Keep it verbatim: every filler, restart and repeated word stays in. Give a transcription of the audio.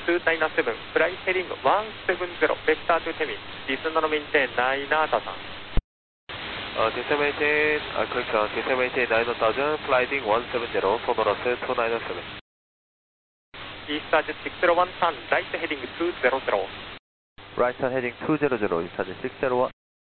two nine seven, flight heading one seven zero, vector to Temin, descend maintain nine thousand. Uh, descend maintain, uh, correction, descend maintain nine thousand, flighting one seven zero, Sonoros two nine seven. Eastern six zero one, turn right heading two zero zero. Right turn heading two zero zero, Eastern six zero one.